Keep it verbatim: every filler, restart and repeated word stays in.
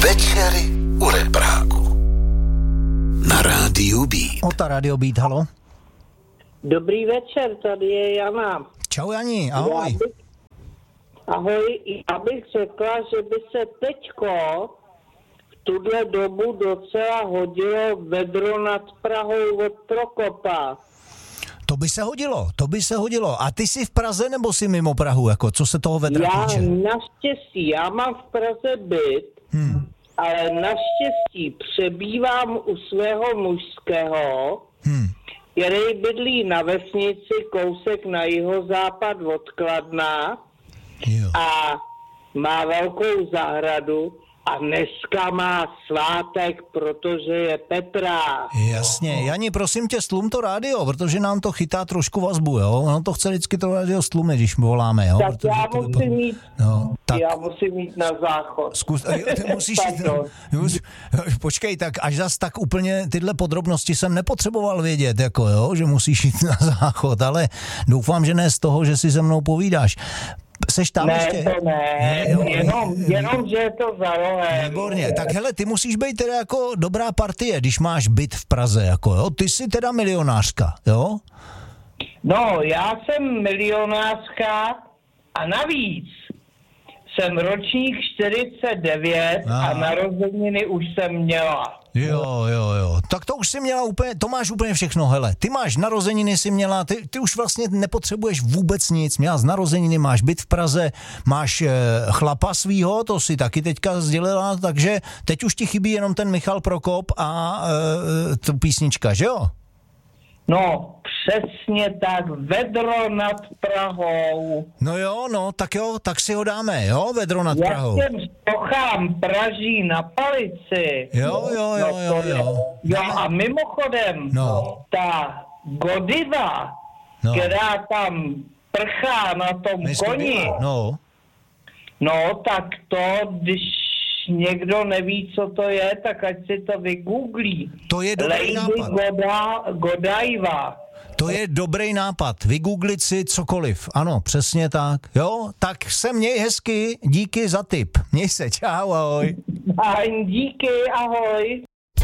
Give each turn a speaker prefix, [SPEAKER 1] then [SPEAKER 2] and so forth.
[SPEAKER 1] Večery u Repráku. Na rádiu Beat.
[SPEAKER 2] Ota Radio Beat, halo.
[SPEAKER 3] Dobrý večer, tady je Jana.
[SPEAKER 2] Čau Jani, ahoj.
[SPEAKER 3] Já bych, ahoj, já bych řekla, že by se teďko v tuhle dobu docela hodilo vedro nad Prahou od Prokopa.
[SPEAKER 2] To by se hodilo, to by se hodilo. A ty jsi v Praze nebo jsi mimo Prahu, jako co se toho vedra
[SPEAKER 3] Já
[SPEAKER 2] týče?
[SPEAKER 3] naštěstí, já mám v Praze byt, hmm. ale naštěstí přebývám u svého mužského, hmm. který bydlí na vesnici kousek na jihozápad od Kladna
[SPEAKER 2] jo.
[SPEAKER 3] a má velkou zahradu a dneska má svátek, protože je Petrák.
[SPEAKER 2] Jasně. Jani, prosím tě, slum to rádio, protože nám to chytá trošku vazbu, jo? Ono to chce vždycky to rádio slumit, když voláme, jo?
[SPEAKER 3] Tak
[SPEAKER 2] protože
[SPEAKER 3] já
[SPEAKER 2] to
[SPEAKER 3] musím
[SPEAKER 2] by...
[SPEAKER 3] mít,
[SPEAKER 2] no, tak...
[SPEAKER 3] já musím mít na záchod.
[SPEAKER 2] Zkus, jo, ty musíš jít, jo, počkej, tak až zas tak úplně tyhle podrobnosti jsem nepotřeboval vědět, jako jo, že musíš jít na záchod, ale doufám, že ne z toho, že si se mnou povídáš. Seš tam
[SPEAKER 3] ne,
[SPEAKER 2] ještě?
[SPEAKER 3] to ne,
[SPEAKER 2] jo,
[SPEAKER 3] jenom, jenom, že je to za rohem.
[SPEAKER 2] Výborně, tak hele, ty musíš být teda jako dobrá partie, když máš byt v Praze, jako jo, ty jsi teda milionářka, jo?
[SPEAKER 3] No, já jsem milionářka a navíc jsem ročník čtyřicet devět Aha. a narozeniny už jsem měla.
[SPEAKER 2] Jo, jo, jo. Tak to už jsi měla úplně, to máš úplně všechno, hele. Ty máš narozeniny, jsi měla, ty, ty už vlastně nepotřebuješ vůbec nic. Měla z narozeniny, máš byt v Praze, máš e, chlapa svýho, to si taky teďka sdělila, takže teď už ti chybí jenom ten Michal Prokop a e, tu písnička, že jo?
[SPEAKER 3] No, přesně tak, vedro nad Prahou.
[SPEAKER 2] No jo, no, tak jo, tak si ho dáme, jo, vedro nad Prahou.
[SPEAKER 3] Jak těm stochám praží na palici.
[SPEAKER 2] Jo, jo, jo, jo, jo.
[SPEAKER 3] Jo, a mimochodem,
[SPEAKER 2] no.
[SPEAKER 3] ta Godiva,
[SPEAKER 2] no.
[SPEAKER 3] která tam prchá na tom
[SPEAKER 2] Nejsou
[SPEAKER 3] koni,
[SPEAKER 2] byla. no.
[SPEAKER 3] no, tak to, když někdo neví, co to je, tak ať si to vygooglí.
[SPEAKER 2] To je dobrý
[SPEAKER 3] Lady
[SPEAKER 2] nápad.
[SPEAKER 3] Goda, Godiva.
[SPEAKER 2] To je dobrý nápad. Vygooglit si cokoliv. Ano, přesně tak. Jo, tak se měj hezky. Díky za tip. Měj se. Čau, ahoj.
[SPEAKER 3] A díky, ahoj.